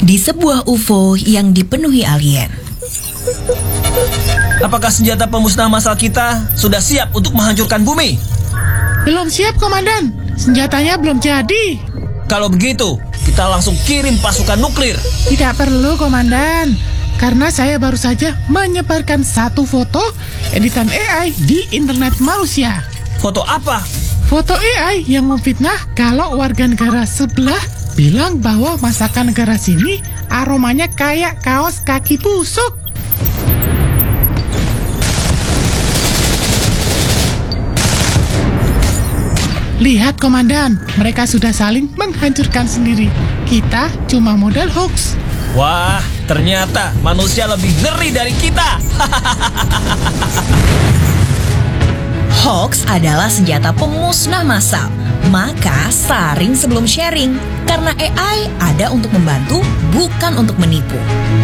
di sebuah UFO yang dipenuhi alien. Apakah senjata pemusnah massal kita sudah siap untuk menghancurkan bumi? Belum siap, Komandan. Senjatanya belum jadi. Kalau begitu, kita langsung kirim pasukan nuklir. Tidak perlu, Komandan. Karena saya baru saja menyebarkan satu foto editan AI di internet manusia. Foto apa? Foto AI yang memfitnah kalau warga negara sebelah bilang bahwa masakan negara sini aromanya kayak kaos kaki busuk. Lihat, Komandan, mereka sudah saling menghancurkan sendiri. Kita cuma modal hoax. Wah, ternyata manusia lebih ngeri dari kita. Hoax adalah senjata pemusnah massal. Maka saring sebelum sharing. Karena AI ada untuk membantu, bukan untuk menipu.